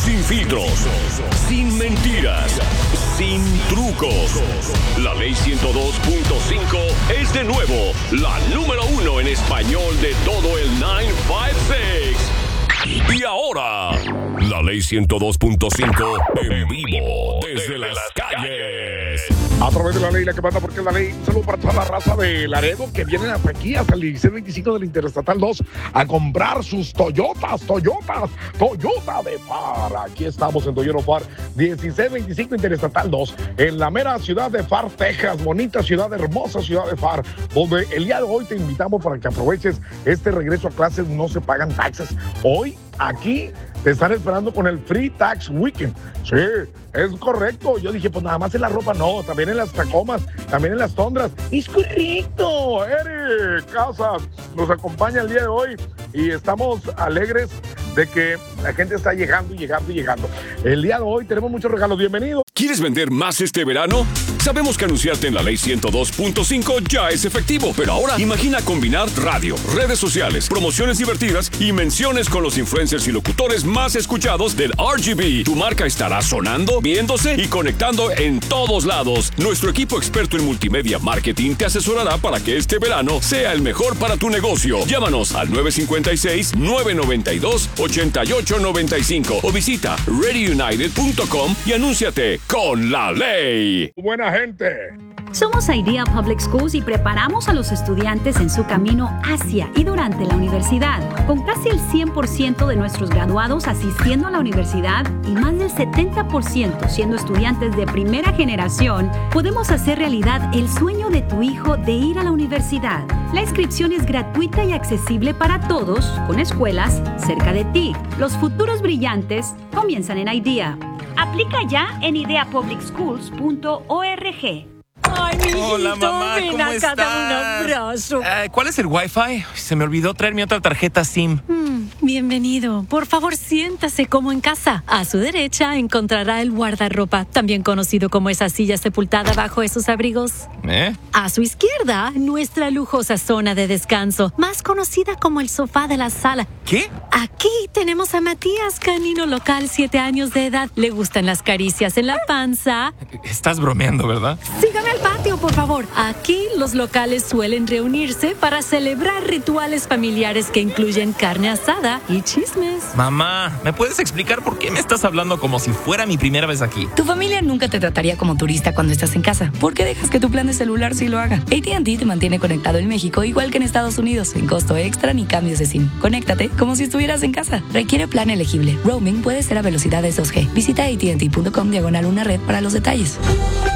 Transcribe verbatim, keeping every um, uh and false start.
Sin filtros, sin mentiras, sin trucos. La Ley ciento dos punto cinco es de nuevo la número uno en español de todo el nueve cinco seis. Y ahora, la Ley ciento dos punto cinco en vivo desde las calles. A través de la ley, la que manda porque es la ley. Un saludo para toda la raza de Laredo que vienen hasta aquí, hasta el dieciséis veinticinco del Interestatal dos, a comprar sus Toyotas, Toyotas, Toyota de Far. Aquí estamos en Toyota Far, dieciséis veinticinco Interestatal dos, en la mera ciudad de Far, Texas. Bonita ciudad, hermosa ciudad de Far, donde el día de hoy te invitamos para que aproveches este regreso a clases. No se pagan taxes. Hoy, aquí, te están esperando con el Free Tax Weekend. Sí, es correcto. Yo dije, pues nada más en la ropa. No, también en las Tacomas, también en las Tondras. Es correcto. Eric Casas nos acompaña el día de hoy y estamos alegres de que la gente está llegando y llegando y llegando. El día de hoy tenemos muchos regalos. Bienvenido. ¿Quieres vender más este verano? Sabemos que anunciarte en la Ley ciento dos punto cinco ya es efectivo, pero ahora imagina combinar radio, redes sociales, promociones divertidas y menciones con los influencers y locutores más escuchados del R G B. Tu marca estará sonando, viéndose y conectando en todos lados. Nuestro equipo experto en multimedia marketing te asesorará para que este verano sea el mejor para tu negocio. Llámanos al nueve cinco seis, nueve nueve dos, ocho ocho nueve cinco o visita ready united punto com y anúnciate con la ley. Buena gente. Somos Idea Public Schools y preparamos a los estudiantes en su camino hacia y durante la universidad. Con casi el cien por ciento de nuestros graduados asistiendo a la universidad y más del setenta por ciento siendo estudiantes de primera generación, podemos hacer realidad el sueño de tu hijo de ir a la universidad. La inscripción es gratuita y accesible para todos, con escuelas cerca de ti. Los futuros brillantes comienzan en Idea. Aplica ya en idea public schools punto org. Ay, mi Hola, hijito, mamá, ven ¿cómo acá, estás? dame un abrazo. Eh, ¿Cuál es el Wi-Fi? Se me olvidó traer mi otra tarjeta SIM. Mm, bienvenido. Por favor, siéntase como en casa. A su derecha encontrará el guardarropa, también conocido como esa silla sepultada bajo esos abrigos. ¿Eh? A su izquierda, nuestra lujosa zona de descanso, más conocida como el sofá de la sala. ¿Qué? Aquí tenemos a Matías, canino local, siete años de edad. Le gustan las caricias en la panza. Estás bromeando, ¿verdad? Sígame al patio, por favor. Aquí los locales suelen reunirse para celebrar rituales familiares que incluyen carne asada y chismes. Mamá, ¿me puedes explicar por qué me estás hablando como si fuera mi primera vez aquí? Tu familia nunca te trataría como turista cuando estás en casa. ¿Por qué dejas que tu plan de celular sí lo haga? A T and T te mantiene conectado en México igual que en Estados Unidos, sin costo extra ni cambios de SIM. Conéctate como si estuvieras en casa. Requiere plan elegible. Roaming puede ser a velocidades dos G. Visita A T and T punto com diagonal una red para los detalles.